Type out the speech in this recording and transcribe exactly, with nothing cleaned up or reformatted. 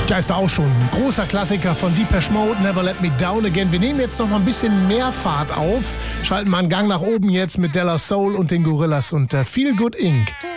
Da ist auch schon ein großer Klassiker von Depeche Mode, Never Let Me Down Again. Wir nehmen jetzt noch mal ein bisschen mehr Fahrt auf, schalten mal einen Gang nach oben jetzt mit Della Soul und den Gorillas und äh, Feel Good Incorporated.